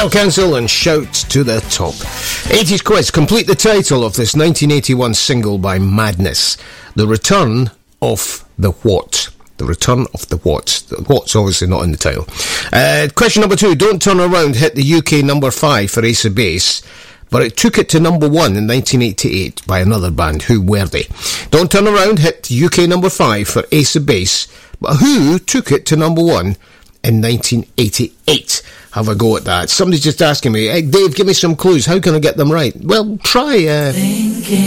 Bell Council and Shout to the Top. 80s quiz. Complete the title of this 1981 single by Madness. The Return of the What? The Return of the What? The What's obviously not in the title. Question number 2. Don't Turn Around hit the UK number 5 for Ace of Base, but it took it to number 1 in 1988 by another band. Who were they? Don't Turn Around hit UK number 5 for Ace of Base, but who took it to number 1 in 1988? Have a go at that. Somebody's just asking me, hey, Dave, give me some clues. How can I get them right? Well, try...